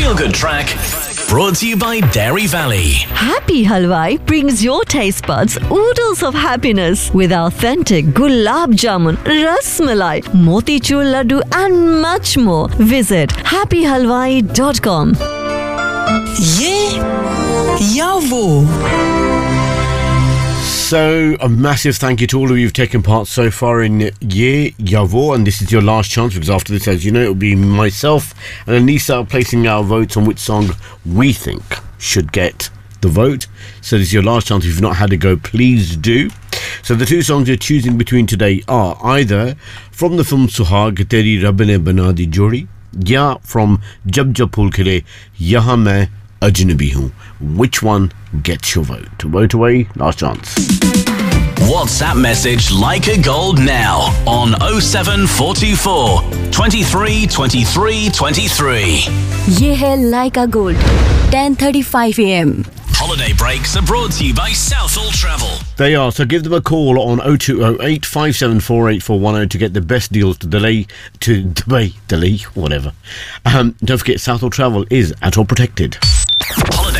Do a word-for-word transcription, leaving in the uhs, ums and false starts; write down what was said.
feel-good track brought to you by Dairy Valley. Happy Halwai brings your taste buds oodles of happiness with authentic gulab jamun, ras malai, motichur laddu and much more. Visit happy halwai dot com. Ye ya wo. So, a massive thank you to all of you who've taken part so far in Ye Yavo, and this is your last chance because after this, as you know, it will be myself and Anissa placing our votes on which song we think should get the vote. So this is your last chance. If you've not had a go, please do. So the two songs you're choosing between today are either from the film Suhag, Teri Rab Ne Bana Di Jodi, ya from Jab Jab Phul Khile, Yahan Main Ajnabi Hoon. Which one gets your vote? Vote away, last chance. WhatsApp message Like a Gold now on oh seven four two four, twenty-three twenty-three twenty-three. Ye hai Laika Gold, ten thirty-five a m. Holiday breaks are brought to you by Southall Travel. They are, so give them a call on oh two oh eight, five seven four, eight four one oh to get the best deals to delay, to delay, delay, whatever. Um, don't forget, Southall Travel is at all protected.